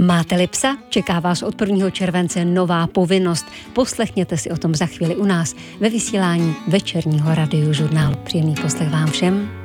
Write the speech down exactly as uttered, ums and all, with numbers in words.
Máte-li psa? Čeká vás od prvního července nová povinnost. Poslechněte si o tom za chvíli u nás ve vysílání večerního radiožurnálu. Příjemný poslech vám všem.